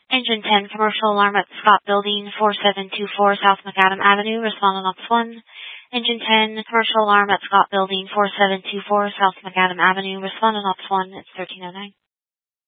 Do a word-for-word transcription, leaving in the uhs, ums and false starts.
Engine ten, commercial alarm at Scott Building, four seven two four South McAdam Avenue, respond on Ops one. Engine ten, commercial alarm at Scott Building, four seven two four South McAdam Avenue, respond on Ops one, it's thirteen oh nine.